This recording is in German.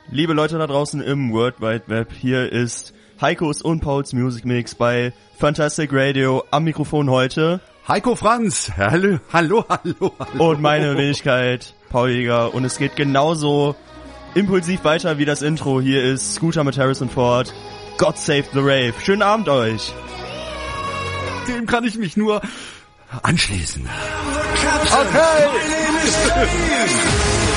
Liebe Leute da draußen im World Wide Web, hier ist Heikos und Pauls Music Mix bei Fantastic Radio. Am Mikrofon heute Heiko Franz, hallo. Und meine Wenigkeit, Paul Jäger. Und es geht genauso impulsiv weiter wie das Intro. Hier ist Scooter mit Harrison Ford. God Save the Rave. Schönen Abend euch. Dem kann ich mich nur anschließen. Okay.